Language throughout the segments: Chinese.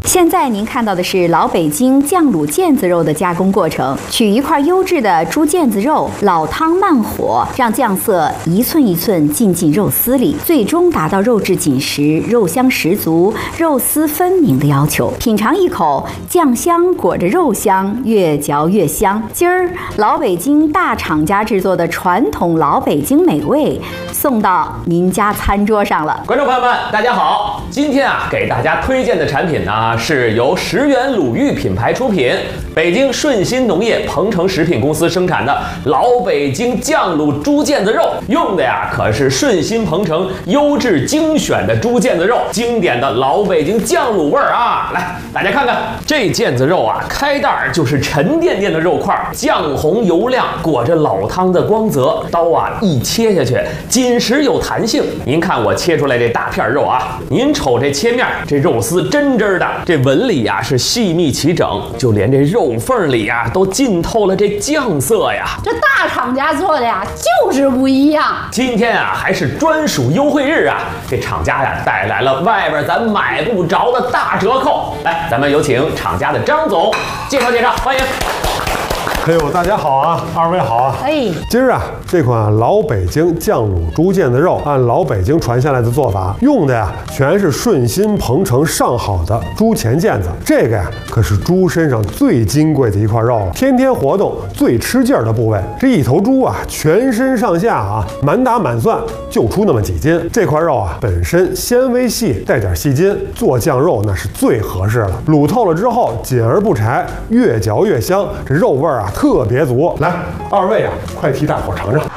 现在您看到的是老北京酱卤腱子肉的加工过程，取一块优质的猪腱子肉，老汤慢火，让酱色一寸一寸浸进肉丝里，最终达到肉质紧实、肉香十足、肉丝分明的要求。品尝一口，酱香裹着肉香，越嚼越香。今儿老北京大厂家制作的传统老北京美味送到您家餐桌上了。 观众朋友们，大家好！今天给大家推荐的产品呢，是由石原鲁豫品牌出品，北京顺鑫农业鹏程食品公司生产的老北京酱卤猪腱子肉，用的可是顺鑫鹏程优质精选的猪腱子肉，经典的老北京酱卤味儿啊！来，大家看看这腱子肉开袋就是沉甸甸的肉块，酱红油亮，裹着老汤的光泽，刀一切下去，紧实有弹性。您看我切出来这大片肉您瞅这切面，这肉丝真真的，这纹理是细密齐整，就连这肉缝里都浸透了这酱色呀。 这大厂家做的就是不一样。 今天还是专属优惠日这厂家带来了外边咱买不着的大折扣。来，咱们有请厂家的张总介绍介绍，欢迎。 哎呦，大家好啊，二位好啊！今儿这款老北京酱卤猪腱子肉，按老北京传下来的做法，用的全是顺鑫鹏程上好的猪前腱子。这个可是猪身上最金贵的一块肉了，天天活动最吃劲儿的部位。这一头猪全身上下满打满算就出那么几斤。这块肉本身纤维细，带点细筋，做酱肉那是最合适了。卤透了之后紧而不柴，越嚼越香，这肉味儿特别足。来，二位快替大伙尝尝。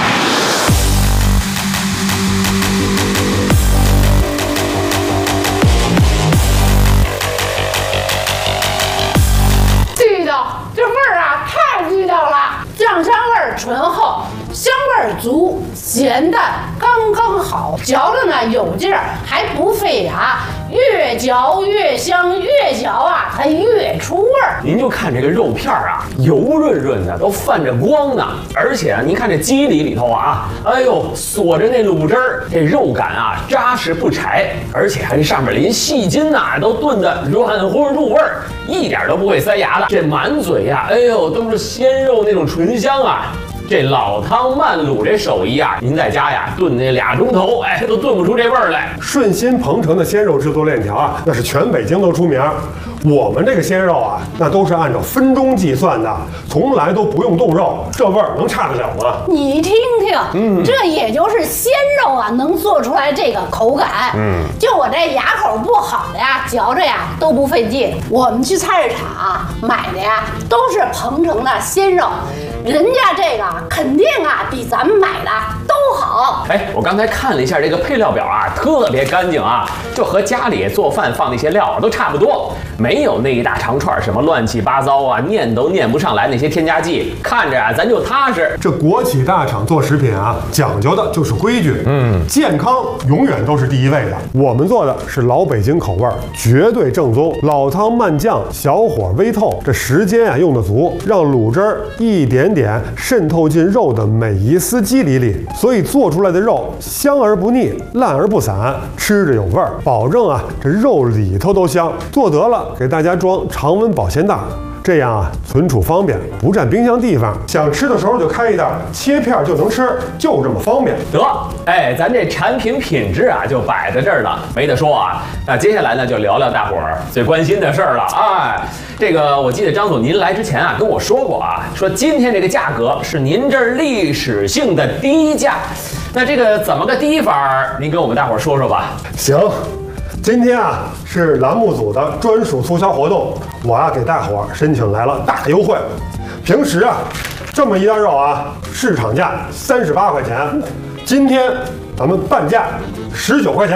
地道，这味儿太地道了，酱香味儿醇厚，香味儿足，咸淡刚刚好，嚼的有劲儿，还不费牙，越嚼越香，越嚼它越出味儿。 您就看这个肉片油润润的，都泛着光呢。而且您看这肌理里头哎呦，锁着那卤汁儿，这肉感扎实不柴，而且这上面连细筋都炖得软乎入味儿，一点都不会塞牙的。这满嘴哎呦都是鲜肉那种醇香这老汤慢卤这手艺您在家炖那2钟头，都炖不出这味儿来。 顺鑫鹏程的鲜肉制作链条那是全北京都出名。我们这个鲜肉那都是按照分钟计算的，从来都不用冻肉，这味儿能差得了吗？ 你听听，这也就是鲜肉能做出来这个口感。就我这牙口不好的嚼着都不费劲。我们去菜市场买的都是鹏程的鲜肉，人家这个肯定比咱们买的都好。 我刚才看了一下这个配料表特别干净就和家里做饭放那些料都差不多，没有那一大长串什么乱七八糟念都念不上来那些添加剂，看着咱就踏实。 这国企大厂做食品讲究的就是规矩，健康永远都是第一位的。我们做的是老北京口味，绝对正宗，老汤慢酱，小火微透，这时间用得足，让卤汁儿一点点渗透进肉的每一丝肌理里，所以做出来的肉香而不腻，烂而不散，吃着有味儿，保证这肉里头都香。做得了，给大家装常温保鲜袋，这样存储方便，不占冰箱地方，想吃的时候就开一袋，切片就能吃，就这么方便。 得，咱这产品品质就摆在这儿了，没得说那接下来呢，就聊聊大伙儿最关心的事儿了这个我记得张总您来之前跟我说过说今天这个价格是您这儿历史性的低价，那这个怎么个低法您跟我们大伙儿说说吧。 行，今天是栏目组的专属促销活动，我给大伙儿申请来了大优惠。平时这么一袋肉市场价38块钱，今天咱们半价19块钱。